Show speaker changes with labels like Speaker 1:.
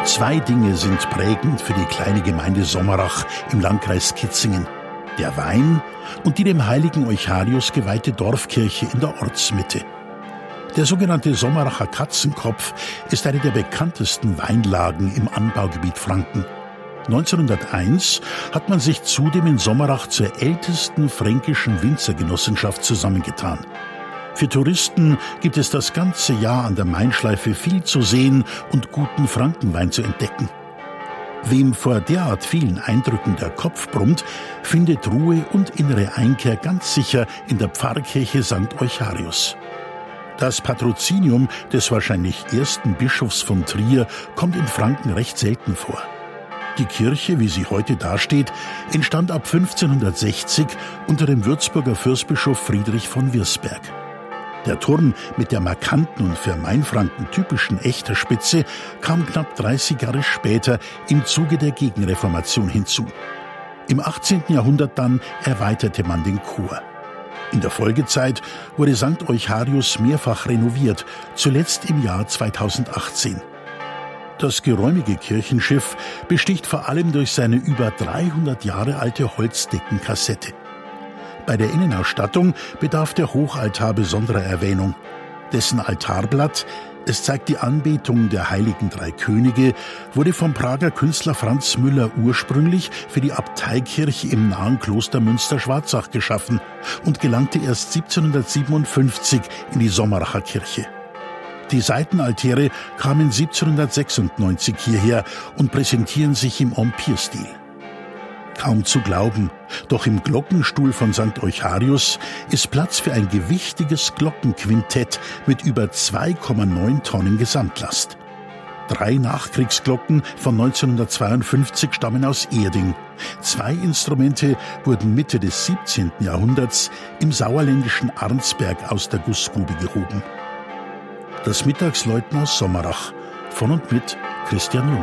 Speaker 1: Zwei Dinge sind prägend für die kleine Gemeinde Sommerach im Landkreis Kitzingen: der Wein und die dem heiligen Eucharius geweihte Dorfkirche in der Ortsmitte. Der sogenannte Sommeracher Katzenkopf ist eine der bekanntesten Weinlagen im Anbaugebiet Franken. 1901 hat man sich zudem in Sommerach zur ältesten fränkischen Winzergenossenschaft zusammengetan. Für Touristen gibt es das ganze Jahr an der Mainschleife viel zu sehen und guten Frankenwein zu entdecken. Wem vor derart vielen Eindrücken der Kopf brummt, findet Ruhe und innere Einkehr ganz sicher in der Pfarrkirche St. Eucharius. Das Patrozinium des wahrscheinlich ersten Bischofs von Trier kommt in Franken recht selten vor. Die Kirche, wie sie heute dasteht, entstand ab 1560 unter dem Würzburger Fürstbischof Friedrich von Wirsberg. Der Turm mit der markanten und für Mainfranken typischen Echterspitze kam knapp 30 Jahre später im Zuge der Gegenreformation hinzu. Im 18. Jahrhundert dann erweiterte man den Chor. In der Folgezeit wurde St. Eucharius mehrfach renoviert, zuletzt im Jahr 2018. Das geräumige Kirchenschiff besticht vor allem durch seine über 300 Jahre alte Holzdeckenkassette. Bei der Innenausstattung bedarf der Hochaltar besonderer Erwähnung. Dessen Altarblatt, es zeigt die Anbetung der heiligen drei Könige, wurde vom Prager Künstler Franz Müller ursprünglich für die Abteikirche im nahen Kloster Münster-Schwarzach geschaffen und gelangte erst 1757 in die Sommeracher Kirche. Die Seitenaltäre kamen 1796 hierher und präsentieren sich im Empire-Stil. Kaum zu glauben, doch im Glockenstuhl von St. Eucharius ist Platz für ein gewichtiges Glockenquintett mit über 2,9 Tonnen Gesamtlast. 3 Nachkriegsglocken von 1952 stammen aus Erding. 2 Instrumente wurden Mitte des 17. Jahrhunderts im sauerländischen Arnsberg aus der Gussgrube gehoben. Das Mittagsläuten aus Sommerach, von und mit Christian Jung.